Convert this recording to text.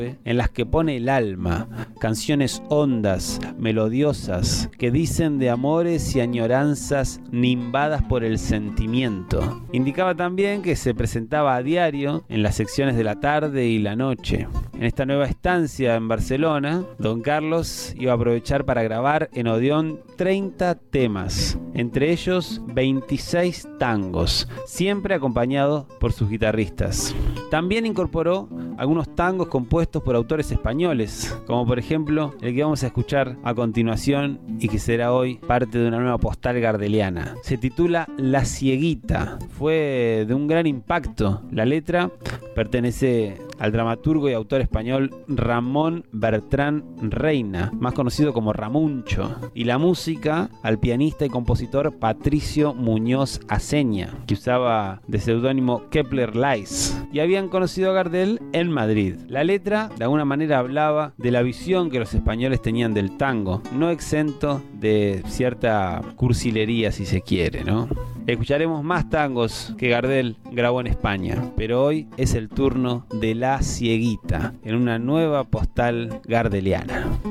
en las que pone el alma, canciones hondas, melodiosas, que dicen de amores y añoranzas nimbadas por el sentimiento. Indicaba también que se presentaba a diario en las secciones de la tarde y la noche. En esta nueva estancia en Barcelona, Don Carlos iba a aprovechar para grabar en Odeón 30 temas, entre ellos 26 tangos, siempre acompañado por sus guitarristas. También incorporó algunos tangos compuestos por autores españoles, como por ejemplo el que vamos a escuchar a continuación y que será hoy parte de una nueva postal gardeliana. Se titula La Cieguita. Fue de un gran impacto. La letra pertenece al dramaturgo y autor español Ramón Bertrán Reina, más conocido como Ramuncho, y la música al pianista y compositor Patricio Muñoz Aceña, que usaba de seudónimo Kepler Lais, y habían conocido a Gardel en Madrid. La letra de alguna manera hablaba de la visión que los españoles tenían del tango, no exento de cierta cursilería si se quiere, ¿no? Escucharemos más tangos que Gardel grabó en España, pero hoy es el turno de La Cieguita en una nueva postal gardeliana.